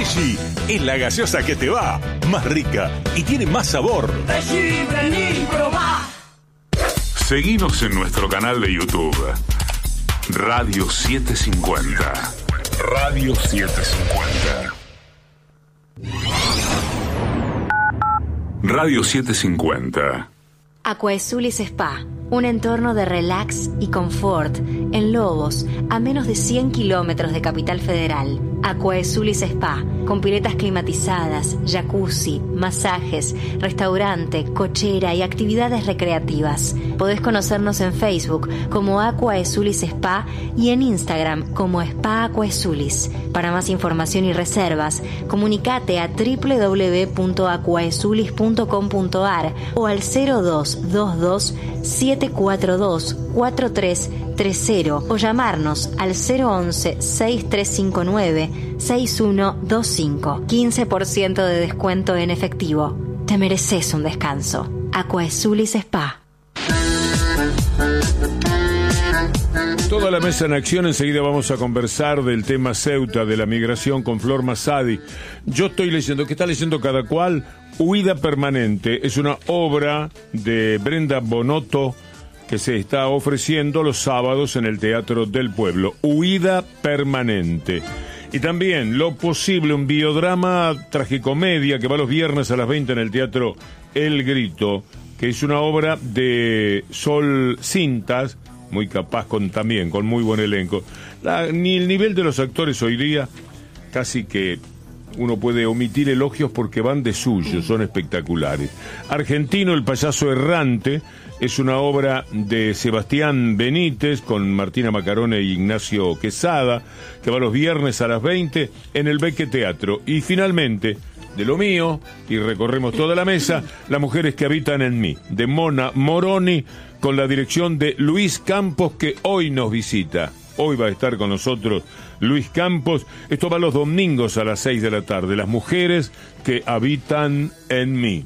Veggie es la gaseosa que te va, más rica y tiene más sabor. Veggie, vení, probá. Seguinos en nuestro canal de YouTube, Radio 750. Radio 750. Radio 750. Aquaesulis Spa, un entorno de relax y confort en Lobos, a menos de 100 kilómetros de Capital Federal. Aquaesulis Spa, con piletas climatizadas, jacuzzi, masajes, restaurante, cochera y actividades recreativas. Podés conocernos en Facebook como Aquaesulis Spa y en Instagram como Spa Aquaesulis. Para más información y reservas, comunicate a www.aquaesulis.com.ar o al 0222 742 4330 o llamarnos al 011 6359 6125. 15% de descuento en efectivo. Te mereces un descanso. Aquaesulis Spa. Toda la mesa en acción. Enseguida vamos a conversar del tema Ceuta, de la migración, con Flor Massadi. Yo estoy leyendo, ¿qué está leyendo cada cual? Huida Permanente es una obra de Brenda Bonotto que se está ofreciendo los sábados en el Teatro del Pueblo. Huida Permanente. Y también Lo Posible, un biodrama tragicomedia que va los viernes a las 20 en el Teatro El Grito, que es una obra de Sol Cintas, muy capaz, también con muy buen elenco. Ni el nivel de los actores hoy día, casi que uno puede omitir elogios porque van de suyo, son espectaculares. Argentino, El Payaso Errante, es una obra de Sebastián Benítez con Martina Macarone e Ignacio Quesada, que va los viernes a las 20 en el Beque Teatro. Y finalmente, de lo mío, y recorremos toda la mesa, Las mujeres que habitan en mí, de Mona Moroni, con la dirección de Luis Campos, que hoy nos visita. Hoy va a estar con nosotros Luis Campos. Esto va los domingos a las 6 de la tarde. Las mujeres que habitan en mí.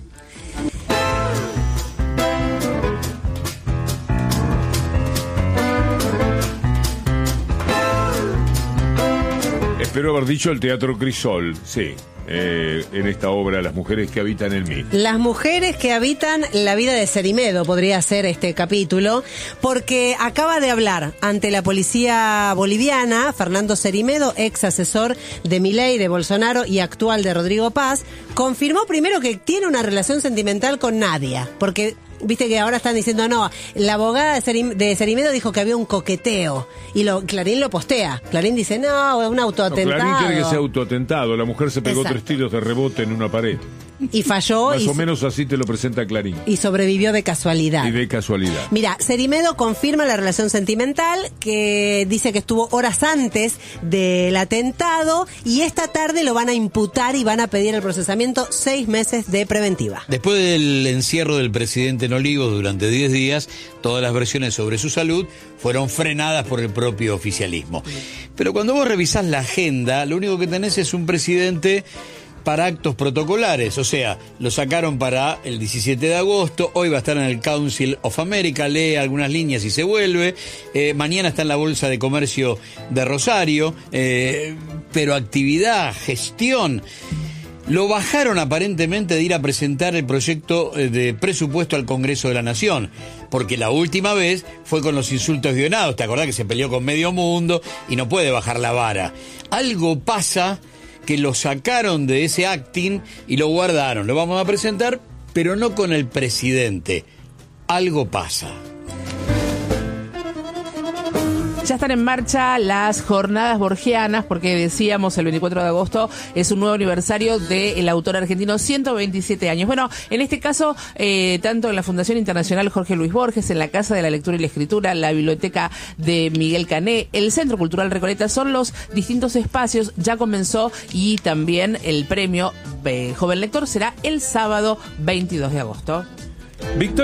Espero haber dicho el Teatro Crisol, sí. En esta obra, Las mujeres que habitan en mí. Las mujeres que habitan la vida de Cerimedo podría ser este capítulo, porque acaba de hablar ante la policía boliviana Fernando Cerimedo, ex asesor de Milei, de Bolsonaro y actual de Rodrigo Paz. Confirmó primero que tiene una relación sentimental con Nadia, porque viste que ahora están diciendo, no, la abogada de Cerimedo dijo que había un coqueteo, y Clarín lo postea. Clarín dice, no, es un autoatentado. No, Clarín quiere que sea autoatentado. La mujer se pegó 3 tiros de rebote en una pared. Y falló. Más o menos así te lo presenta Clarín. Y sobrevivió de casualidad. Y de casualidad. Mira, Cerimedo confirma la relación sentimental, que dice que estuvo horas antes del atentado, y esta tarde lo van a imputar y van a pedir el procesamiento 6 meses de preventiva. Después del encierro del presidente en Olivos durante 10 días, todas las versiones sobre su salud fueron frenadas por el propio oficialismo. Pero cuando vos revisás la agenda, lo único que tenés es un presidente para actos protocolares, o sea, lo sacaron para el 17 de agosto, hoy va a estar en el Council of America, lee algunas líneas y se vuelve, mañana está en la Bolsa de Comercio de Rosario, pero actividad, gestión. Lo bajaron aparentemente de ir a presentar el proyecto de presupuesto al Congreso de la Nación, porque la última vez fue con los insultos guionados, ¿te acordás que se peleó con medio mundo y no puede bajar la vara? Algo pasa que lo sacaron de ese acting y lo guardaron. Lo vamos a presentar, pero no con el presidente. Algo pasa. Ya están en marcha las jornadas borgianas, porque decíamos el 24 de agosto es un nuevo aniversario del autor argentino, 127 años. Bueno, en este caso, tanto en la Fundación Internacional Jorge Luis Borges, en la Casa de la Lectura y la Escritura, la Biblioteca de Miguel Cané, el Centro Cultural Recoleta, son los distintos espacios. Ya comenzó, y también el premio Joven Lector será el sábado 22 de agosto. Victoria